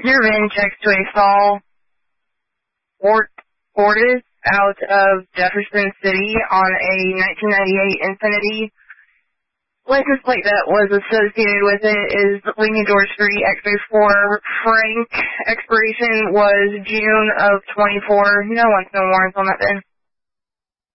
VIN checks to a Saul Fortis out of Jefferson City on a 1998 Infiniti. License plate that was associated with it is Leaning Door Street, X-34 Frank. Expiration was June of 24. No one's no warrants on that VIN.